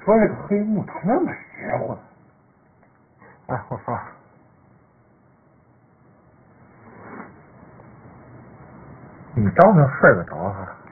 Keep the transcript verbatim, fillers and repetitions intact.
说这个黑幕他那么邪乎呢？ 哎，我说，你倒能睡得着啊？